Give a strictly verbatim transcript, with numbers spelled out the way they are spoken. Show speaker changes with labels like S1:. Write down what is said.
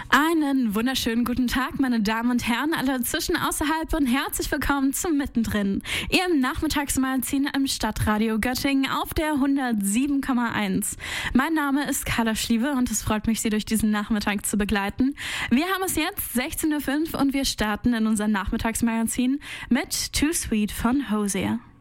S1: Einen wunderschönen guten Tag, meine Damen und Herren, alle zwischen, außerhalb und herzlich willkommen zum Mittendrin, Ihrem Nachmittagsmagazin im Stadtradio Göttingen auf der hundertsieben Komma eins. Mein Name ist Carla Schlieve und es freut mich, Sie durch diesen Nachmittag zu begleiten. Wir haben es jetzt sechzehn Uhr fünf und wir starten in unser Nachmittagsmagazin mit Too Sweet von Hosier.